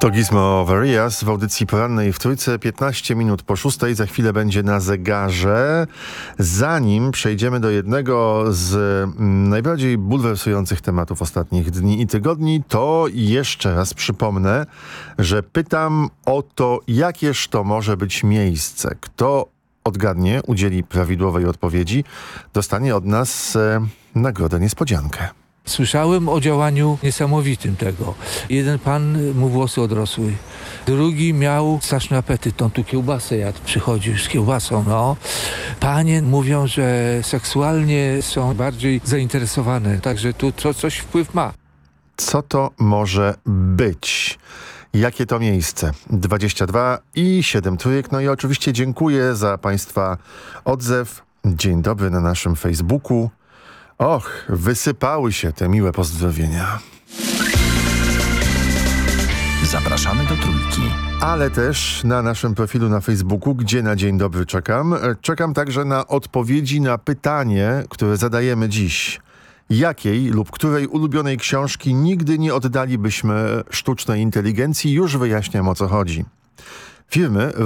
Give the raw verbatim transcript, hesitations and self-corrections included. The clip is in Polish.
To Gizmo Varias w audycji porannej w Trójce, piętnaście minut po szóstej. Za chwilę będzie na zegarze. Zanim przejdziemy do jednego z najbardziej bulwersujących tematów ostatnich dni i tygodni, to jeszcze raz przypomnę, że pytam o to, jakież to może być miejsce. Kto odgadnie, udzieli prawidłowej odpowiedzi, dostanie od nas e, nagrodę niespodziankę. Słyszałem o działaniu niesamowitym tego. Jeden pan, mu włosy odrosły. Drugi miał straszny apetyt. On tu kiełbasę jadł, przychodził z kiełbasą, no. Panie mówią, że seksualnie są bardziej zainteresowane, także tu to coś wpływ ma. Co to może być? Jakie to miejsce? dwadzieścia dwa i siedem trójek. No i oczywiście dziękuję za Państwa odzew. Dzień dobry na naszym Facebooku. Och, wysypały się te miłe pozdrowienia. Zapraszamy do Trójki. Ale też na naszym profilu na Facebooku, gdzie na dzień dobry czekam. Czekam także na odpowiedzi na pytanie, które zadajemy dziś. Jakiej lub której ulubionej książki nigdy nie oddalibyśmy sztucznej inteligencji? Już wyjaśniam, o co chodzi. Firmy